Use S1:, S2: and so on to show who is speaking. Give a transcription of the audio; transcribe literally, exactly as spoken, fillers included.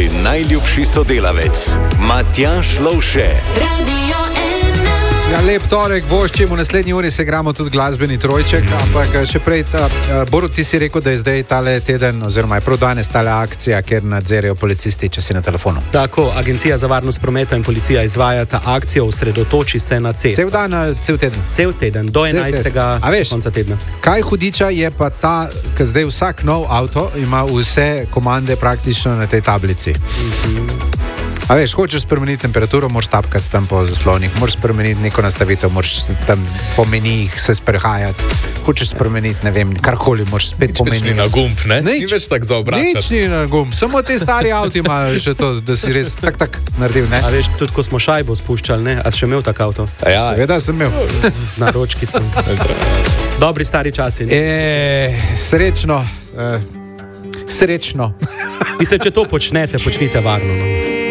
S1: najljubši sodelavec, Matjaž Lovše.
S2: Ja, lep torek, voščim, v naslednji uri se igramo tudi glasbeni trojček, ampak še prej, ta, Borut, ti si rekel, da je zdaj tale teden, oziroma je prav danes tale akcija, kjer nadzirajo policisti, če si na telefonu.
S3: Tako, Agencija za varnost prometa in policija izvajata akcijo, osredotoči se na cesto.
S2: Cel dan ali cel teden?
S3: Cel teden, do enajstega konca tedna.
S2: Kaj hudiča je pa ta, ker zdaj vsak nov avto ima vse komande praktično na tej tablici. Mm-hmm. A veš, hočeš spremeniti temperaturo, moraš tapkati tam po zaslonih, moraš spremeniti neko nastavitev, moraš tam po menijih se sprehajati, hočeš spremeniti, ne vem, karkoli, moraš spet po menijih.
S4: Nič ni na gumb, ne?
S2: Nič,
S4: ni več tak za obračati.
S2: Nič ni na gumb, samo te stari avti imajo še to, da si res tak tak naredil, ne?
S3: A veš, tudi ko smo šajbo spuščali, ne? A si še imel tak avto?
S4: Ja,
S2: seveda sem imel.
S3: Na ročkicu. Dobri stari časi, ne?
S2: E, srečno, e, srečno.
S3: Mislim, če to počnete, počnite varno, no?